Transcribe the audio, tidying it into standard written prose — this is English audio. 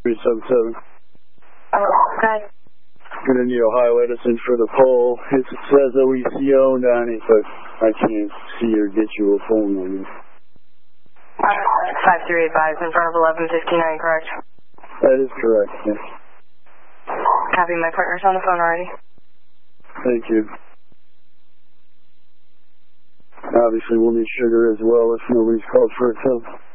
377. Okay. Gonna need Ohio Edison for the poll. It says OECO on it, but I can't see or get you a phone number. 5385 in front of 1159, correct? That is correct, yes. Copy, my partner's on the phone already. Thank you. Obviously, we'll need sugar as well if nobody's called for it, so.